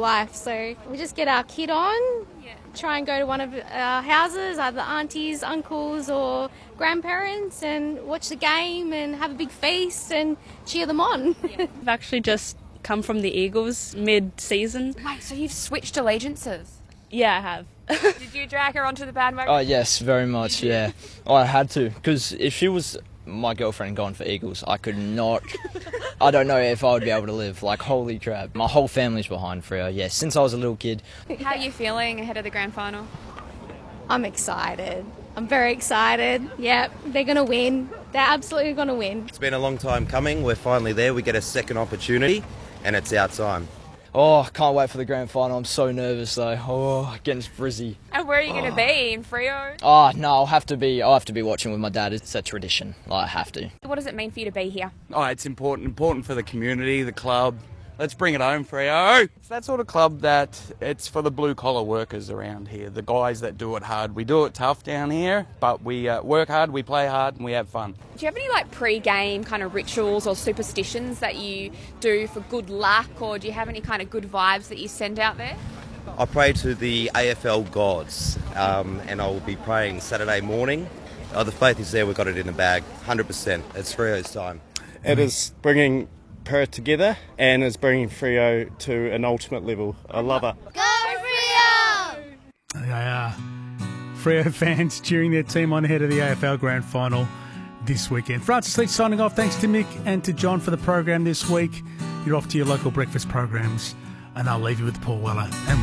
life. So we just get our kit on, try and go to one of our houses, either aunties, uncles or grandparents, and watch the game and have a big feast and cheer them on. I've actually just come from the Eagles mid-season. Wait, so you've switched allegiances? Yeah, I have. Did you drag her onto the bandwagon? Oh, yes, very much, yeah. I had to, because if she was my girlfriend going for Eagles, I could not... I don't know if I would be able to live. Like, holy crap. My whole family's behind Freo, yeah, since I was a little kid. How are you feeling ahead of the grand final? I'm excited. I'm very excited. Yeah, they're going to win. They're absolutely going to win. It's been a long time coming. We're finally there. We get a second opportunity, and it's our time. Oh, I can't wait for the grand final. I'm so nervous though. Oh, getting frizzy. And where are you going to be? In Freo? Oh no, I'll have to be watching with my dad. It's a tradition. Like, I have to. What does it mean for you to be here? Oh, it's important for the community, the club. Let's bring it home, Freo. It's that sort of club that it's for the blue-collar workers around here, the guys that do it hard. We do it tough down here, but we work hard, we play hard, and we have fun. Do you have any pre-game kind of rituals or superstitions that you do for good luck, or do you have any kind of good vibes that you send out there? I pray to the AFL gods, and I will be praying Saturday morning. The faith is there, we've got it in the bag, 100%. It's Freo's time. It is bringing Perth together and is bringing Freo to an ultimate level. I love it. Go Freo! They are Freo fans cheering their team on ahead of the AFL Grand Final this weekend. Francis Leach signing off. Thanks to Mick and to John for the program this week. You're off to your local breakfast programs, and I'll leave you with Paul Weller and